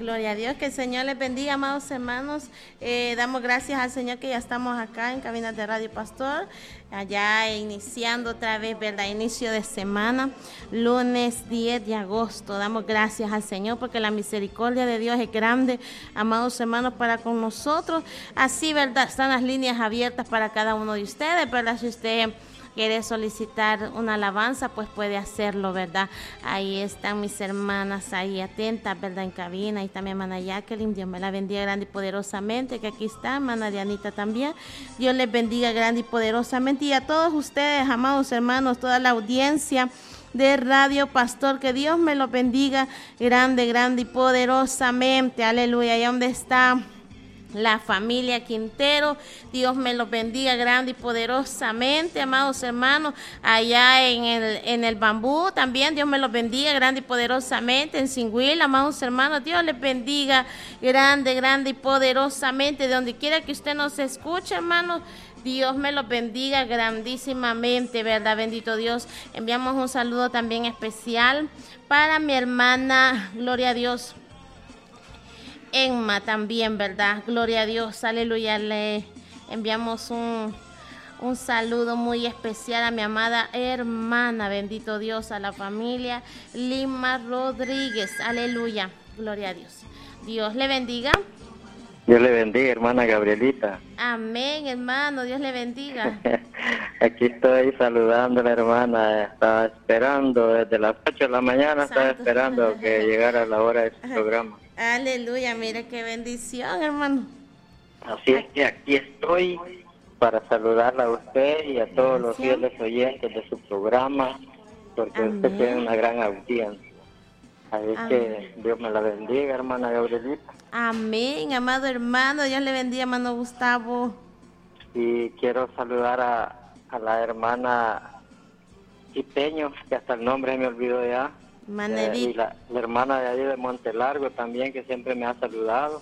Gloria a Dios, que el Señor les bendiga, amados hermanos. Damos gracias al Señor que ya estamos acá en Cabinas de Radio Pastor, allá iniciando otra vez, ¿verdad? Inicio de semana, lunes 10 de agosto. Damos gracias al Señor porque la misericordia de Dios es grande, amados hermanos, para con nosotros. Así, ¿verdad? Están las líneas abiertas para cada uno de ustedes, ¿verdad? Si usted quiere solicitar una alabanza, pues puede hacerlo, ¿verdad? Ahí están mis hermanas ahí atentas, ¿verdad? En cabina. Ahí está mi hermana Jacqueline, Dios me la bendiga grande y poderosamente, que aquí está, hermana Dianita también. Dios les bendiga grande y poderosamente. Y a todos ustedes, amados hermanos, toda la audiencia de Radio Pastor, que Dios me los bendiga grande, grande y poderosamente. Aleluya. Allá donde está la familia Quintero, Dios me los bendiga grande y poderosamente, amados hermanos, allá en el Bambú, también Dios me los bendiga grande y poderosamente, en Singüil, amados hermanos, Dios les bendiga grande, grande y poderosamente, de donde quiera que usted nos escuche, hermanos, Dios me los bendiga grandísimamente, ¿verdad? Bendito Dios. Enviamos un saludo también especial para mi hermana, gloria a Dios, Emma también, ¿verdad? Gloria a Dios, aleluya. Le enviamos un saludo muy especial a mi amada hermana, bendito Dios, a la familia Lima Rodríguez, aleluya, gloria a Dios. Dios le bendiga. Dios le bendiga, hermana Gabrielita. Amén, hermano, Dios le bendiga. Aquí estoy saludando a la hermana, estaba esperando desde las 8 de la mañana, estaba esperando que llegara la hora de su programa. Aleluya, mire qué bendición, hermano. Así es que aquí estoy para saludarla a usted y a todos los fieles oyentes de su programa, porque usted tiene una gran audiencia. Así que Dios me la bendiga, hermana Gabrielita. Amén, amado hermano, Dios le bendiga, hermano Gustavo. Y quiero saludar a la hermana Quipeño, que hasta el nombre me olvidó ya. Y la hermana de ahí de Montelargo también, que siempre me ha saludado.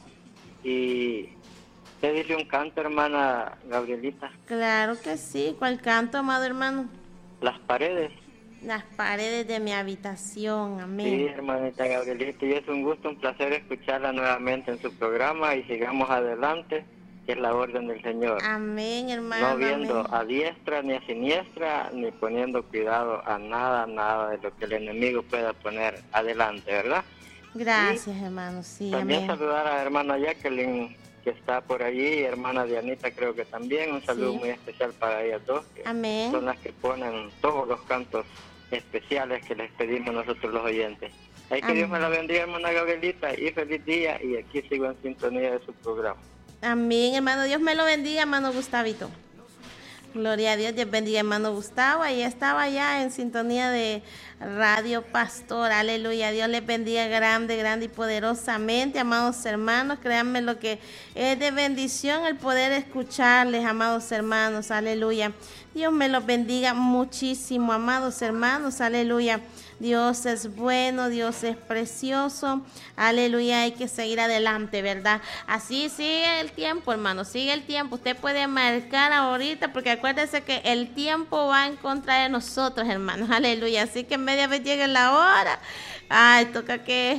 Y pedirle un canto, hermana Gabrielita. Claro que sí. ¿Cuál canto, amado hermano? Las paredes. Las paredes de mi habitación, amén. Sí, hermanita Gabrielita, y es un gusto, un placer escucharla nuevamente en su programa, y sigamos adelante, que es la orden del Señor. Amén, hermano. No viendo amén. a diestra ni a siniestra, ni poniendo cuidado a nada de lo que el enemigo pueda poner adelante, ¿verdad? Gracias, hermano, sí, también amén. saludar a la hermana Jacqueline, que está por allí, hermana Dianita creo que también, un saludo muy especial para ellas dos, que amén. Son las que ponen todos los cantos especiales que les pedimos nosotros los oyentes. Ahí que Dios me la bendiga, hermana Gabrielita, y feliz día, y aquí sigo en sintonía de su programa. Amén, hermano, Dios me lo bendiga, hermano Gustavito. Gloria a Dios, Dios bendiga, hermano Gustavo. Ahí estaba ya en sintonía de Radio Pastor. Aleluya, Dios les bendiga grande, grande y poderosamente, amados hermanos. Créanme lo que es de bendición el poder escucharles, amados hermanos. Aleluya. Dios me los bendiga muchísimo, amados hermanos. Aleluya. Dios es bueno, Dios es precioso. Aleluya, hay que seguir adelante, ¿verdad? Así sigue el tiempo, hermano, sigue el tiempo. Usted puede marcar ahorita, porque acuérdese que el tiempo va en contra de nosotros, hermanos. Aleluya, así que media vez llegue la hora. Ay, toca que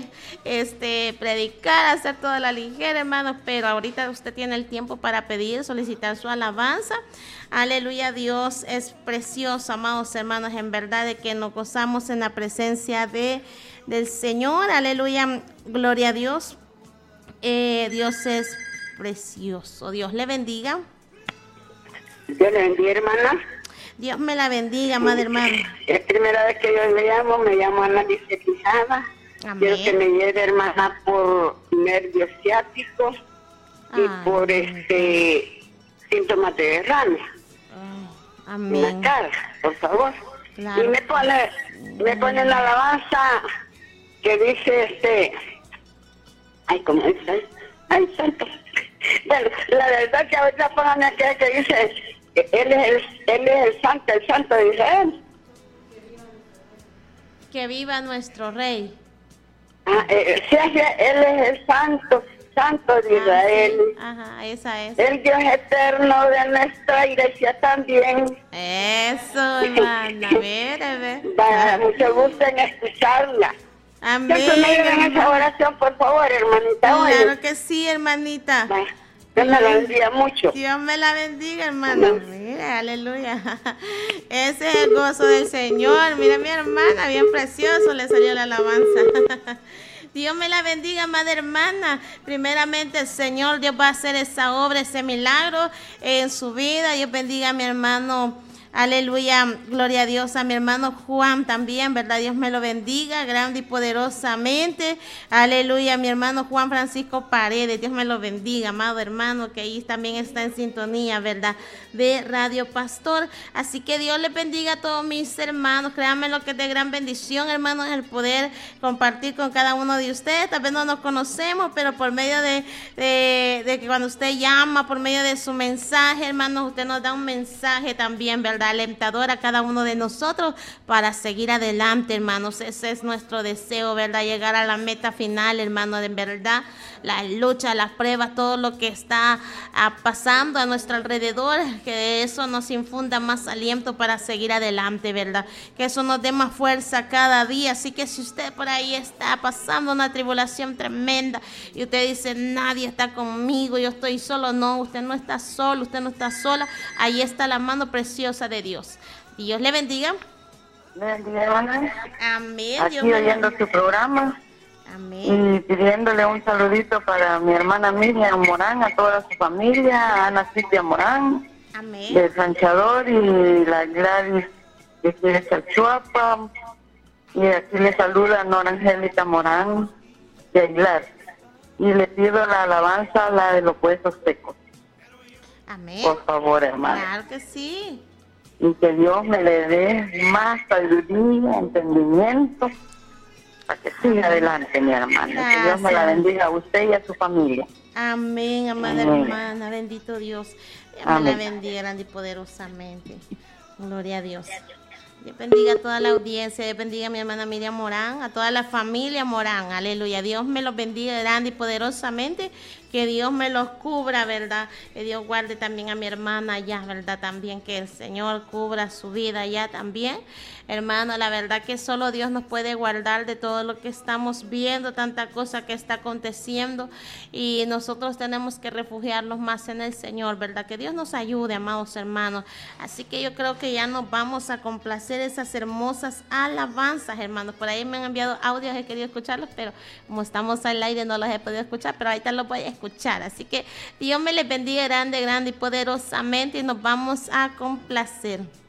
predicar, hacer toda la ligera, hermanos, pero ahorita usted tiene el tiempo para pedir, solicitar su alabanza. Aleluya, Dios es precioso, amados hermanos, en verdad de que nos gozamos en la presencia del Señor. Aleluya, gloria a Dios. Dios es precioso. Dios le bendiga. Dios le bendiga, hermana. Dios me la bendiga, madre hermana. Es primera vez que yo me llamo Ana Lice Quijada. Quiero que me lleve, hermana, por nervio ciático y por síntomas de derrame. Amén. En la cara, por favor. Claro. Y me pone la alabanza que dice ay, ¿cómo dice? Ay, santo. Bueno, la verdad que ahorita pongan aquella que dice, él es el santo de Israel. Que viva nuestro rey. Sí, él es el santo de Israel. Sí. Ajá, esa es. El Dios eterno de nuestra iglesia también. Eso, hermana, mire. Mucho gusto en escucharla. Amén. Que me ayuden en esa oración, por favor, hermanita. Claro que sí, hermanita. Dios me la bendiga mucho. Dios me la bendiga, hermana. Mira, aleluya. Ese es el gozo del Señor. Mira, mi hermana, bien precioso le salió la alabanza. Dios me la bendiga, amada hermana. Primeramente, el Señor, Dios va a hacer esa obra, ese milagro en su vida. Dios bendiga a mi hermano. Aleluya, gloria a Dios, a mi hermano Juan también, ¿verdad? Dios me lo bendiga grande y poderosamente. Aleluya, mi hermano Juan Francisco Paredes, Dios me lo bendiga, amado hermano, que ahí también está en sintonía, ¿verdad? De Radio Pastor. Así que Dios les bendiga a todos mis hermanos. Créanme lo que es de gran bendición, hermanos, el poder compartir con cada uno de ustedes. Tal vez no nos conocemos, pero por medio de que cuando usted llama, por medio de su mensaje, hermanos, usted nos da un mensaje también, ¿verdad? Alentador a cada uno de nosotros para seguir adelante, hermanos. Ese es nuestro deseo, ¿verdad? Llegar a la meta final, hermanos, de verdad. La lucha, las pruebas, todo lo que está pasando a nuestro alrededor, que eso nos infunda más aliento para seguir adelante, ¿verdad? Que eso nos dé más fuerza cada día. Así que si usted por ahí está pasando una tribulación tremenda y usted dice, nadie está conmigo, yo estoy solo, no, usted no está solo, usted no está sola. Ahí está la mano preciosa de Dios. Dios le bendiga. Le bendiga, hermana. Amén. Aquí oyendo su programa. Amén. Y pidiéndole un saludito para mi hermana Miriam Morán, a toda su familia, a Ana Silvia Morán, Amén. del Sanchador, y la Gladys de Chalchuapa. Y aquí le saluda a Nora Angélica Morán de Aguilar. Y le pido la alabanza, la de los huesos secos. Amén. Por favor, hermana. Claro que sí. Y que Dios me le dé más sabiduría, entendimiento, para que siga adelante, mi hermana. Gracias. Que Dios me la bendiga a usted y a su familia. Amén, amada hermana. Bendito Dios. Dios me la bendiga grande y poderosamente. Gloria a Dios. Dios bendiga a toda la audiencia, Dios bendiga a mi hermana Miriam Morán, a toda la familia Morán, aleluya. Dios me los bendiga grande y poderosamente, que Dios me los cubra, ¿verdad? Que Dios guarde también a mi hermana allá, ¿verdad? También que el Señor cubra su vida allá también. Hermano, la verdad que solo Dios nos puede guardar de todo lo que estamos viendo, tanta cosa que está aconteciendo, y nosotros tenemos que refugiarnos más en el Señor, ¿verdad? Que Dios nos ayude, amados hermanos. Así que yo creo que ya nos vamos a complacer esas hermosas alabanzas, hermanos. Por ahí me han enviado audios, he querido escucharlos, pero como estamos al aire no los he podido escuchar, pero ahorita los voy a escuchar. Así que Dios me les bendiga grande, grande y poderosamente, y nos vamos a complacer.